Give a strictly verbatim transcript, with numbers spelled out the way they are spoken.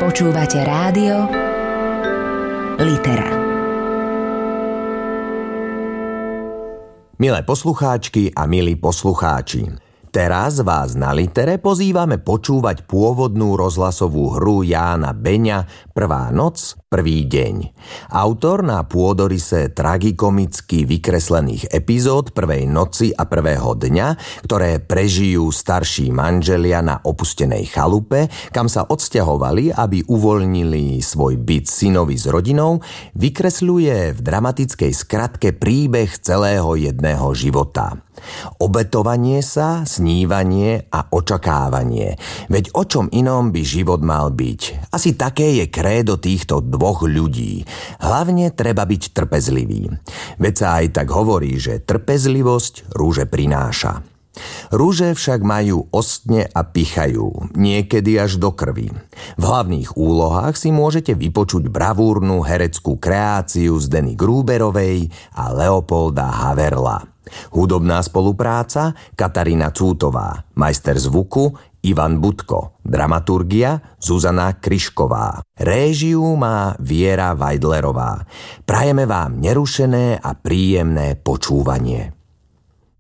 Počúvate rádio Litera. Milé poslucháčky a milí poslucháči, teraz vás na Litere pozývame počúvať pôvodnú rozhlasovú hru Jána Beňa Prvá noc, prvý deň. Autor na pôdorise tragikomicky vykreslených epizód Prvej noci a prvého dňa, ktoré prežijú starší manželia na opustenej chalupe, kam sa odsťahovali, aby uvoľnili svoj byt synovi s rodinou, vykresľuje v dramatickej skratke príbeh celého jedného života. Obetovanie sa, snívanie a očakávanie. Veď o čom inom by život mal byť? Asi také je krédo týchto dvoch ľudí. Hlavne treba byť trpezlivý. Veď sa aj tak hovorí, že trpezlivosť rúže prináša. Rúže však majú ostne a pichajú, niekedy až do krvi. V hlavných úlohách si môžete vypočuť bravúrnu hereckú kreáciu Zdeny Gruberovej a Leopolda Haverla. Hudobná spolupráca Katarína Cútová, majster zvuku Ivan Budko, dramaturgia Zuzana Kryšková, réžiu má Viera Vajdlerová. Prajeme vám nerušené a príjemné počúvanie.